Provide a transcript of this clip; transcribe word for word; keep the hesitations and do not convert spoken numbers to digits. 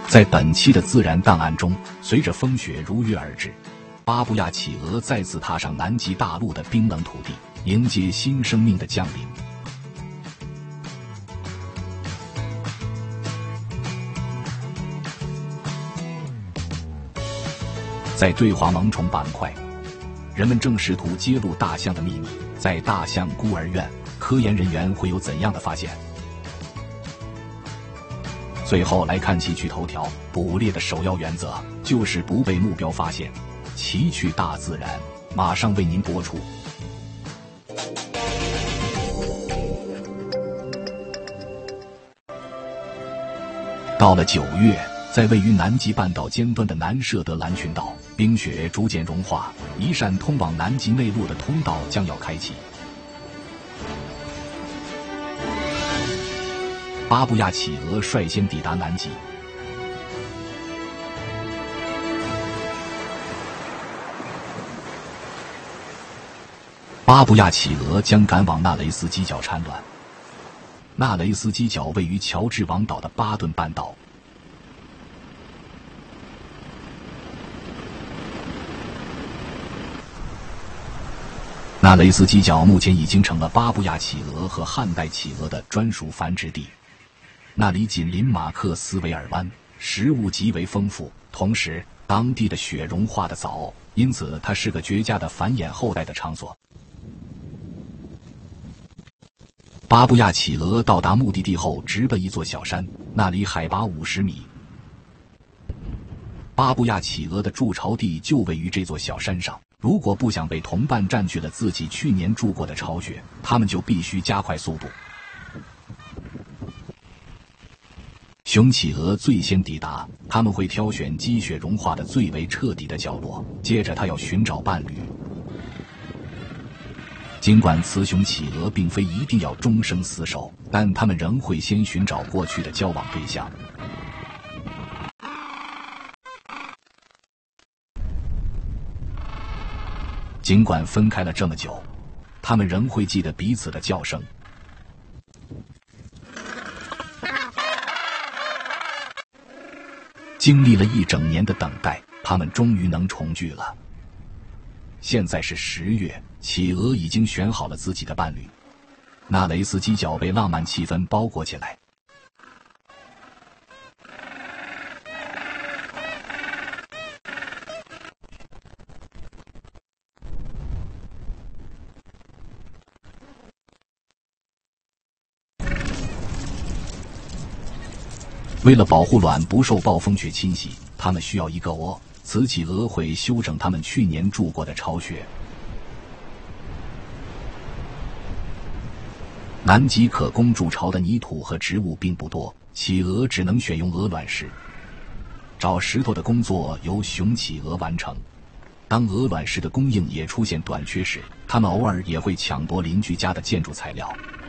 在本期的自然档案中，随着风雪如约而至，巴布亚企鹅再次踏上南极大陆的冰冷土地，迎接新生命的降临。在对华萌宠板块，人们正试图揭露大象的秘密。在大象孤儿院，科研人员会有怎样的发现？最后来看奇趣头条：捕猎的首要原则就是不被目标发现。奇趣大自然马上为您播出。到了九月，在位于南极半岛尖端的南设得兰群岛，冰雪逐渐融化，一扇通往南极内陆的通道将要开启。巴布亚企鹅率先抵达南极。巴布亚企鹅将赶往纳雷斯基角产卵。纳雷斯基角位于乔治王岛的巴顿半岛。纳雷斯基角目前已经成了巴布亚企鹅和汉代企鹅的专属繁殖地。那里紧邻马克斯韦尔湾，食物极为丰富，同时当地的雪融化得早，因此它是个绝佳的繁衍后代的场所。巴布亚企鹅到达目的地后，直奔一座小山，那里海拔五十米。巴布亚企鹅的筑巢地就位于这座小山上。如果不想被同伴占据了自己去年筑过的巢穴，他们就必须加快速度。雄企鹅最先抵达，他们会挑选积雪融化的最为彻底的角落，接着它要寻找伴侣。尽管雌雄企鹅并非一定要终生厮守，但它们仍会先寻找过去的交往对象。尽管分开了这么久，他们仍会记得彼此的叫声。经历了一整年的等待，他们终于能重聚了。现在是十月，企鹅已经选好了自己的伴侣。纳雷斯基角被浪漫气氛包裹起来。为了保护卵不受暴风雪侵袭，它们需要一个窝。雌企鹅会修整它们去年筑过的巢穴。南极可供筑巢的泥土和植物并不多，企鹅只能选用鹅卵石。找石头的工作由雄企鹅完成。当鹅卵石的供应也出现短缺时，它们偶尔也会抢夺邻居家的建筑材料。